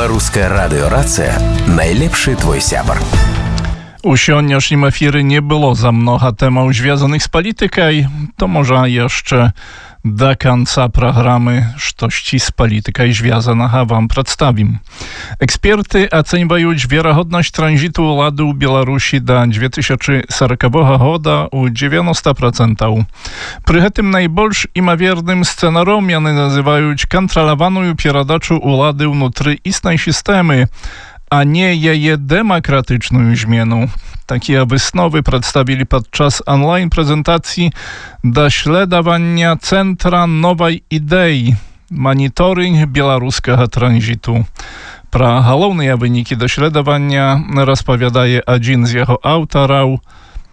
Беларуская радыёрацыя найлепшы твой сябар. У сённяшнім эфіры не было за многа тэмаў звязаных з палітыкай, то можа яшчэ до конца праграмы штосьці з палітыкай звязанага вам прадставім. Эксперты ацэньваюць верагоднасць транзіту ўлады ў Беларусі да 2040 года ў 90%. Пры гэтым найбольш імаверным сцэнаром яны называюць кантралаваную перадачу ўлады ўнутры існай сістэмы, а не яе дэмакратычную змену. Такія высновы прадставілі падчас онлайн-прэзентацыі даследавання Цэнтра новай ідэі «Маніторинг беларускага транзіту». Пра галоўныя вынікі даследавання распавядае адзін з яго аўтараў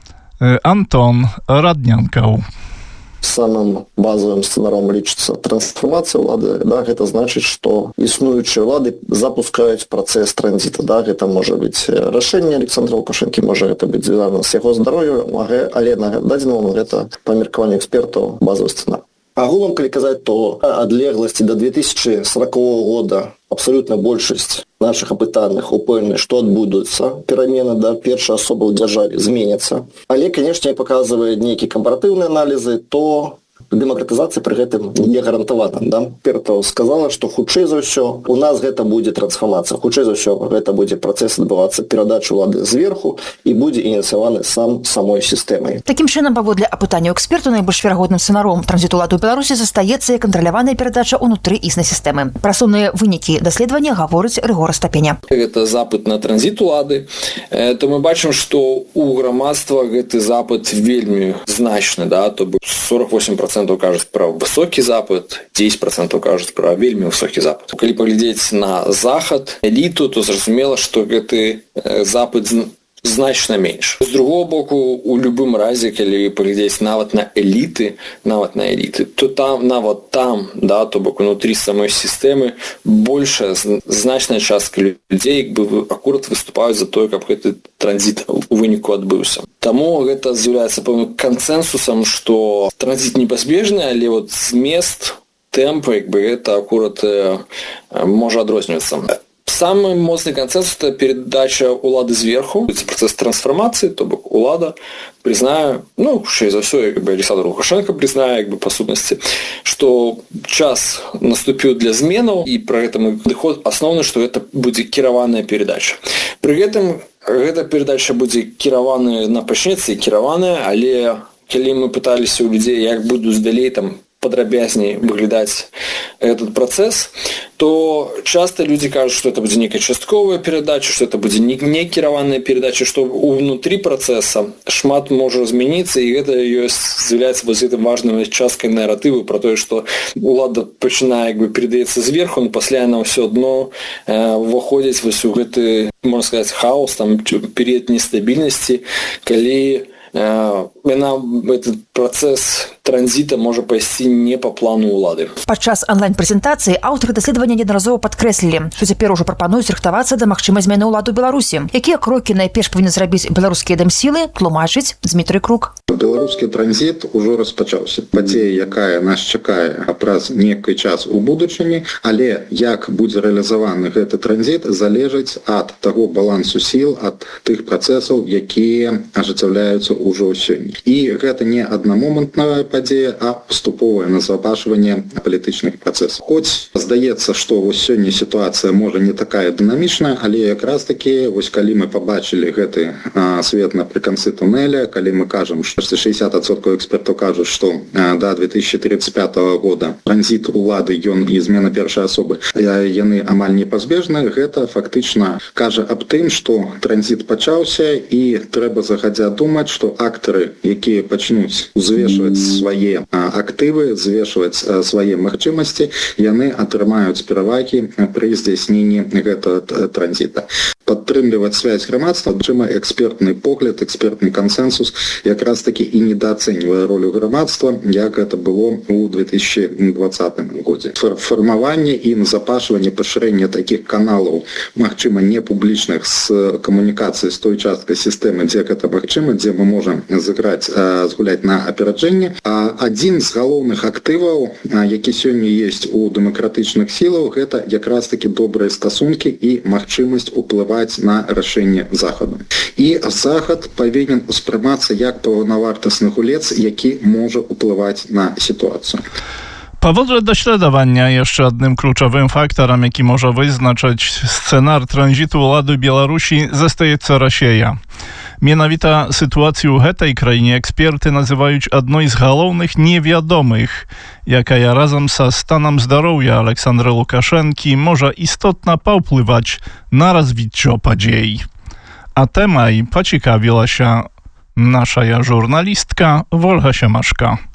Антон Раднянкаў. Самым базовым сцэнаром лічыцца трансфармацыя ўлады. Да, гэта значыць, што існуючыя ўлады запускаюць працэс транзіта. Да, гэта можа быць рашэнне Александра Лукашэнкі, можа гэта быць звязана з яго здароўем, але на дадзены момант гэта па меркаванню экспертаў базовы сцэнар. Агулам, калі казаць, то адлегласці до 2040 года абсолютна большасць наших апытаных упэўнены, што адбудуцца перамены, да, першая асоба ў дзяржаве зменяцца. Але, канешне, паказвае нейкія кампаратыўныя аналізы, то дэмакратызацыя пры гэтым не гарантавана. Да? Экспертаў сказала, што хутчэй за ўсё у нас гэта будзе трансфармацыя. Хутчэй за ўсё гэта будзе працэс адбывацца перадачы ўлады зверху і будзе ініцыяваны самой сістэмай. Такім чынам, паводле апытання эксперту, найбольш верагодным сцэнаром транзіту ўлады ў Беларусі застаецца кантраляваная перадача ўнутры існай сістэмы. Пра сумныя вынікі даследавання гаворыць Рыгор Астапеня. Гэта запыт на транзіт улады, то мы бачым, што у грамадства гэты запыт вельмі значны, да, то бок 48% кажуць пра высокі запыт, 10% кажуць пра вельмі высокі запыт. Калі паглядзець на захад, эліту, то зразумела, што гэты запыт значна менш. З другого боку, у любым разе, калі паглядзець нават на эліты, то там, нават там, да, то бок унутры самой сістэмы большая, значная частка людзей акурат выступаюць за тое, каб гэты транзіт у выніку адбыўся. Таму гэта з'яўляецца пэўным кансэнсусам, што транзіт непазбежны, але вот змест, тэмп, гэта акурат можа адрознівацца. Самый моцны кансенсус – это передача улады зверху, процесс трансформации, то бок улада признае, хутчэй за ўсё, Александр Лукашенко признае, по сутнасці, што час наступіў для зменаў, і пра гэта мы падыход асноўны, што гэта будзе кіраваная перадача. Пры гэтым гэта перадача будзе кіраваная, пачнецца і кіраваная, але калі мы пыталіся ў людзей, як будуць далей там падрабязней выглядаць этот працэс, то часто люди кажут, что это будет некая частковая передача, что это будет не кіраваная передача, что внутри процесса шмат может измениться, и это является вот этой важной часткой нарративу про то, что улада пачынае передаецца зверху, но пасля яна ўсё адно выходзіць вось у гэты, можна сказаць, хаос, там перыяд нестабільнасці, калі этот працэс транзіта можа пайсці не па плану ўлады. Падчас онлайн-прэзентацыі аўтары даследавання неаднаразова падкрэслілі, што цяпер ужо прапануюць рыхтавацца да магчымай змены ўлады ў Беларусі. Якія крокі найперш павінны зрабіць беларускія дэмсілы, тлумачыць Дмітрый Крук. Беларускі транзіт ужо распачаўся. Падзея, якая нас чакае праз нейкі час у будучыні, але як будзе рэалізаваны гэты транзіт, залежыць ад таго балансу сіл, ад тых працэсаў, якія ажыццяўляюцца ўжо сёння. І гэта не аднамомантная падзея, а паступовае назапашванне палітычных працэсаў. Хоць здаецца, што вось сёння сітуацыя можа не такая дынамічная, але якраз такі, вось калі мы пабачылі гэты свет напрыканцы туннеля, калі мы кажам, што 60% экспертаў кажуць, што да 2035 года транзіт улады, ён і змена першай асобы, яны амаль непазбежны, гэта фактычна кажа аб тым, што транзіт пачаўся і трэба загадзя думаць, што актары, якія пачнуць узвешваць свае актывы, звешваць свае магчымасці, яны атрымаюць перавагі пры здзяйсненні гэтага транзіта. падтрымліваць связь грамадства, чым экспертны погляд, экспертны кансенсус якраз таки і недооценивая ролю грамадства, як это было у 2020 годзе. Фармаванне і назапашванне, пашырэнне таких каналаў, магчыма, не публічных з камунікацыі з той часткай сістэмы, дзе гэта магчыма, дзе мы можам згуляць на апераджэнне. Адзін з галоўных актываў, які сёння есть у дэмакратычных сілаў, гэта якраз таки добрыя стасункі і магчымасць уплываць на рашэнне Захаду. І Захад павінен успрымацца як паўнавартасны гулец, які może wpływać na sytuację. Powodle dośledowania jeszcze jednym kluczowym faktorem, jaki może wyznaczyć scenar tranzytu ładu Białorusi, zostaje Rosja. Mianowita sytuację w tej krainie eksperty nazywają jedną z głównych niewiadomych, jaka razem ze stanem zdrowia Aleksandra Łukaszenki może istotnie powpływać na rozwój podziei. A temaj pociekawiła się nasza żurnalistka Wolga Siemaszka.